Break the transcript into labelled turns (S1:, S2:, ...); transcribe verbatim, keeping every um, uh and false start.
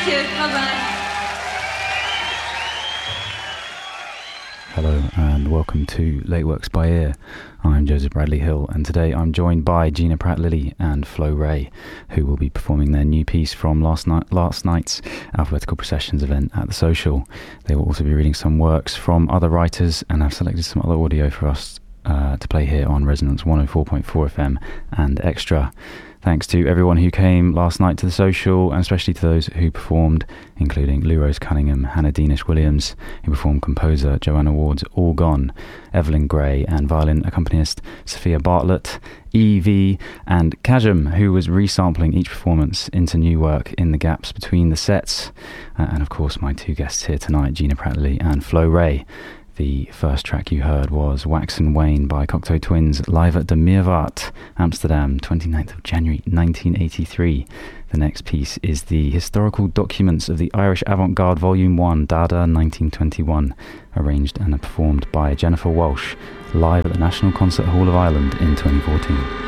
S1: you. Bye-bye.
S2: Hello and welcome to Late Works by Ear. I'm Joseph Bradley Hill, and today I'm joined by Gina Pratt-Lilly and Flo Ray, who will be performing their new piece from last night, last night's Alphabetical Processions event at the Social. They will also be reading some works from other writers, and I've selected some other audio for us uh, to play here on Resonance one oh four point four F M and Extra. Thanks to everyone who came last night to the Social, and especially to those who performed, including Lou Rose Cunningham, Hannah Deanish-Williams, who performed composer Joanna Ward's All Gone, Evelyn Gray, and violin accompanist Sophia Bartlett, Evie, and Kajum, who was resampling each performance into new work in the gaps between the sets. Uh, and of course my two guests here tonight, Gina Pratt-Lilly and Flo Ray. The first track you heard was Wax and Wane by Cocteau Twins, live at De Meerwaard, Amsterdam, twenty-ninth of January nineteen eighty-three. The next piece is the Historical Documents of the Irish Avant-Garde Volume one, Dada nineteen twenty-one, arranged and performed by Jennifer Walsh, live at the National Concert Hall of Ireland in twenty fourteen.